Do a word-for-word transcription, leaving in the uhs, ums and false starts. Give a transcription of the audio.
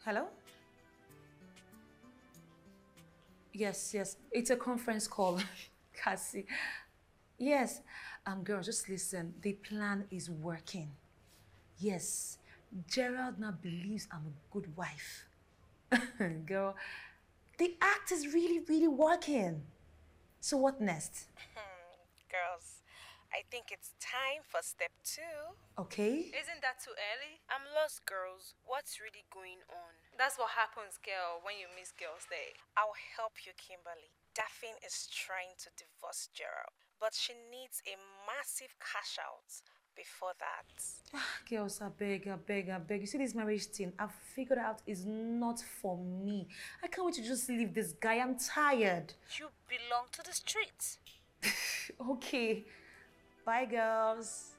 Hello? Yes, yes. It's a conference call, Cassie. Yes. Um, girl, just listen. The plan is working. Yes. Gerald now believes I'm a good wife. Girl, the act is really, really working. So what next? Girls, I think it's time for step two. Okay. Isn't that too early? I'm lost, girls. What's really going on? That's what happens, girl, when you miss girls' day. I'll help you, Kimberly. Daphne is trying to divorce Gerald, but she needs a massive cash out before that. Girls, I beg, I beg, I beg. You see this marriage thing, I've figured out is not for me. I can't wait to just leave this guy. I'm tired. You belong to the streets. Okay. Bye, girls.